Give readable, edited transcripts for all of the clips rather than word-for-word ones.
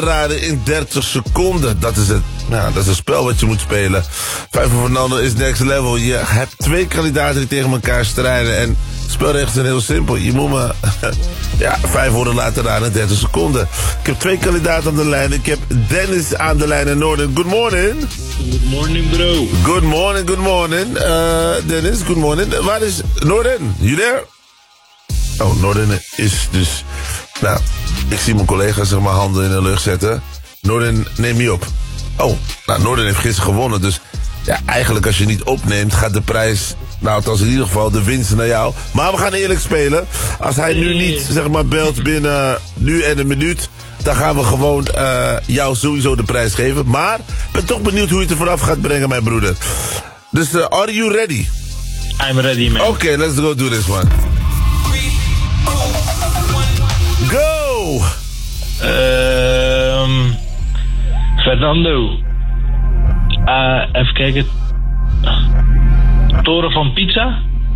raden in 30 seconden. Dat is het. Nou, dat is een spel wat je moet spelen. 5 voor Fernando is next level. Je hebt 2 kandidaten die tegen elkaar strijden. En spelregels zijn heel simpel. Je moet me 5 woorden laten raden in 30 seconden. Ik heb 2 kandidaten aan de lijn. Ik heb Dennis aan de lijn en Noorden. Good morning. Good morning, bro. Good morning, good morning. Dennis, good morning. Waar is Noorden? You there? Oh, Noorden is dus... Nou, ik zie mijn collega's zeg maar handen in de lucht zetten. Noorden, neem je op. Oh, nou, Noorden heeft gisteren gewonnen. Dus ja, eigenlijk als je niet opneemt, gaat de prijs... Nou, althans in ieder geval de winst naar jou. Maar we gaan eerlijk spelen. Als hij nu niet, zeg maar, belt binnen nu en een minuut... dan gaan we gewoon jou sowieso de prijs geven. Maar ik ben toch benieuwd hoe je het er vanaf gaat brengen, mijn broeder. Dus, are you ready? I'm ready, man. Okay, let's go do this one. Go! Fernando. Even kijken. Toren van Pizza?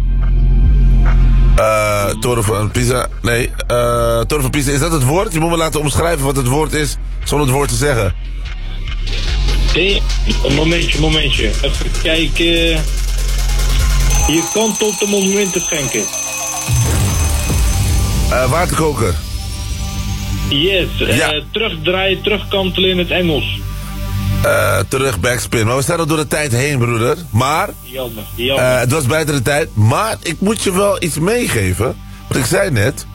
Toren van Pisa. Nee, Toren van Pisa. Is dat het woord? Je moet me laten omschrijven wat het woord is, zonder het woord te zeggen. Nee, een momentje. Even kijken. Je kan tot de momenten schenken. Waterkoker. Yes, Ja. Terugdraaien, terugkantelen in het Engels. Terug backspin. Maar we staan al door de tijd heen, broeder. Maar, Jammer. het was buiten de tijd. Maar ik moet je wel iets meegeven. Want ik zei net,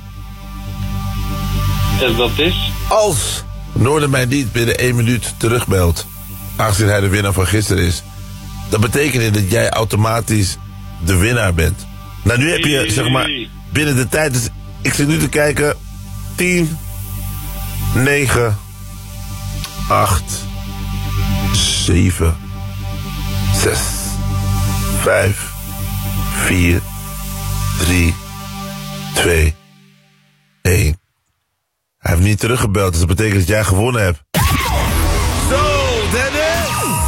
Dus dat is? als Noorden mij niet binnen 1 minuut terugbelt, aangezien hij de winnaar van gisteren is, dan betekent het dat jij automatisch de winnaar bent. Nou, nu heb je, zeg maar, binnen de tijd, dus ik zit nu te kijken, 10, 9, 8, 7, 6, 5, 4, 3, 2, 1. Hij heeft niet teruggebeld, dus dat betekent dat jij gewonnen hebt.